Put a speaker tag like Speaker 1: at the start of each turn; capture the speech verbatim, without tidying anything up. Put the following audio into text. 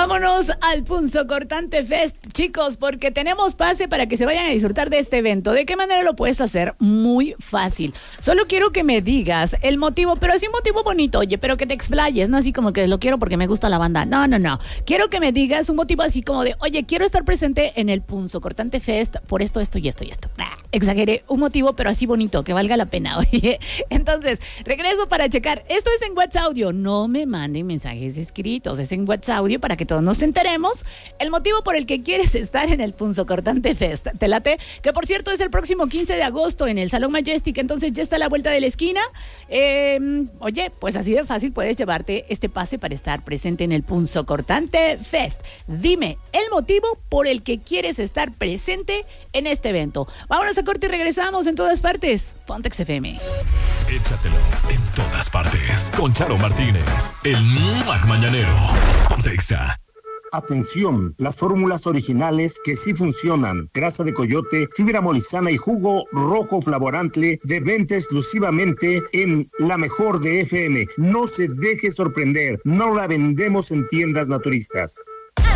Speaker 1: Vámonos al Punzocortante Fest, chicos, porque tenemos pase para que se vayan a disfrutar de este evento. ¿De qué manera lo puedes hacer? Muy fácil. Solo quiero que me digas el motivo, pero así un motivo bonito, oye, pero que te explayes, no así como que lo quiero porque me gusta la banda. No, no, no. Quiero que me digas un motivo así como de, oye, quiero estar presente en el Punzocortante Fest por esto, esto y esto y esto. Ah, exageré. Un motivo, pero así bonito, que valga la pena, oye. Entonces, regreso para checar. Esto es en WhatsApp Audio. No me manden mensajes escritos, es en WhatsApp Audio para que todos nos enteremos el motivo por el que quieres estar en el Punzocortante Fest. ¿Te late? Que por cierto es el próximo quince de agosto en el Salón Majestic, entonces ya está a la vuelta de la esquina. Eh, oye, pues así de fácil puedes llevarte este pase para estar presente en el Punzocortante Fest. Dime el motivo por el que quieres estar presente en este evento. Vámonos a corte y regresamos en todas partes. Pontex F M.
Speaker 2: Échatelo en todas partes con Charo Martínez, el Muac Mañanero. Pontexa.
Speaker 3: Atención, las fórmulas originales que sí funcionan. Grasa de coyote, fibra molizana y jugo rojo flavorante de venta exclusivamente en La Mejor de F M. No se deje sorprender, no la vendemos en tiendas naturistas.